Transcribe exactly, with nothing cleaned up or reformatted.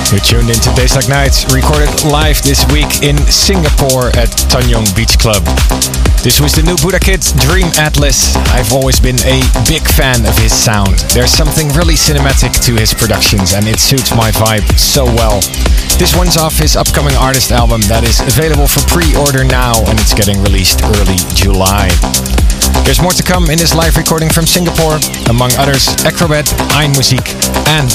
You're tuned into Days Like Nights, recorded live this week in Singapore at Tanjong Beach Club. This was the new Buddha Kid, Dream Atlas. I've always been a big fan of his sound. There's something really cinematic to his productions and it suits my vibe so well. This one's off his upcoming artist album that is available for pre-order now and it's getting released early July. There's more to come in this live recording from Singapore, among others Acrobat, Ein Muziek and